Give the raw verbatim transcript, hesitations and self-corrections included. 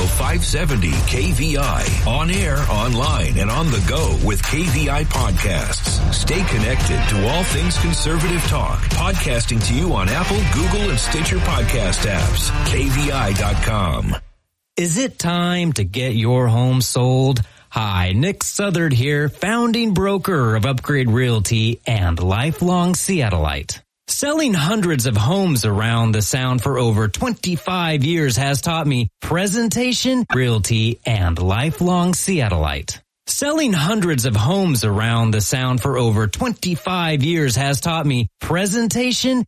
five seventy K V I. On air, online, and on the go with K V I Podcasts. Stay connected to all things conservative talk. Podcasting to you on Apple, Google, and Stitcher podcast apps. K V I dot com. Is it time to get your home sold? Hi, Nick Southard here, founding broker of Upgrade Realty and lifelong Seattleite. Selling hundreds of homes around the Sound for over twenty-five years has taught me presentation, realty, and lifelong Seattleite. Selling hundreds of homes around the Sound for over twenty-five years has taught me presentation,